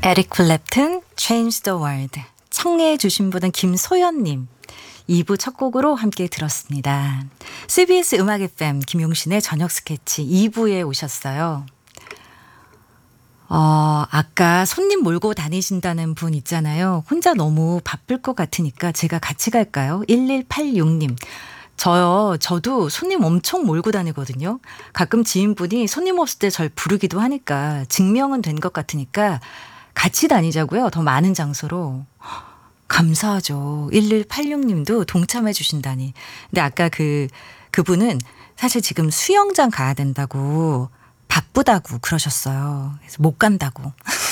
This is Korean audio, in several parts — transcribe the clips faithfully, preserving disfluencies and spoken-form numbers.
에릭 클랩튼, Change the World. 청해 주신 분은 김소연님. 이 부 첫 곡으로 함께 들었습니다. 씨비에스 음악 에프엠 김용신의 저녁 스케치 이 부에 오셨어요. 어, 아까 손님 몰고 다니신다는 분 있잖아요. 혼자 너무 바쁠 것 같으니까 제가 같이 갈까요? 일일팔육 님. 저요, 저도 손님 엄청 몰고 다니거든요. 가끔 지인분이 손님 없을 때 절 부르기도 하니까 증명은 된 것 같으니까 같이 다니자고요. 더 많은 장소로. 감사하죠. 일일팔육 님도 동참해 주신다니. 근데 아까 그, 그분은 사실 지금 수영장 가야 된다고 바쁘다고 그러셨어요. 그래서 못 간다고.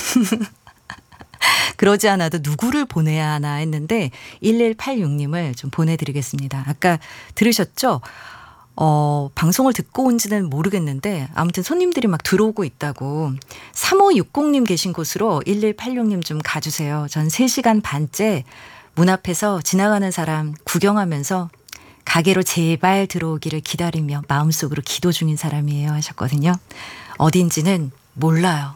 그러지 않아도 누구를 보내야 하나 했는데 일일팔육 님을 좀 보내드리겠습니다. 아까 들으셨죠? 어, 방송을 듣고 온지는 모르겠는데 아무튼 손님들이 막 들어오고 있다고. 삼오육공 님 계신 곳으로 일일팔육 님 좀 가주세요. 전 세 시간 반째 문 앞에서 지나가는 사람 구경하면서 가게로 제발 들어오기를 기다리며 마음속으로 기도 중인 사람이에요 하셨거든요. 어딘지는 몰라요.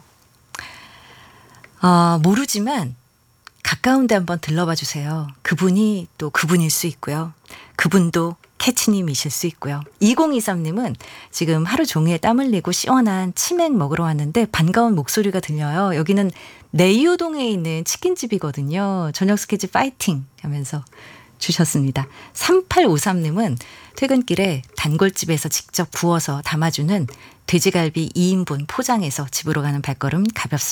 어, 모르지만 가까운데 한번 들러봐 주세요. 그분이 또 그분일 수 있고요. 그분도 캐치님이실 수 있고요. 이공이삼 님은 지금 하루 종일 땀 흘리고 시원한 치맥 먹으러 왔는데 반가운 목소리가 들려요. 여기는 내유동에 있는 치킨집이거든요. 저녁 스케치 파이팅 하면서 주셨습니다. 삼팔오삼 님은 퇴근길에 단골집에서 직접 구워서 담아주는 돼지갈비 이 인분 포장해서 집으로 가는 발걸음 가볍습니다.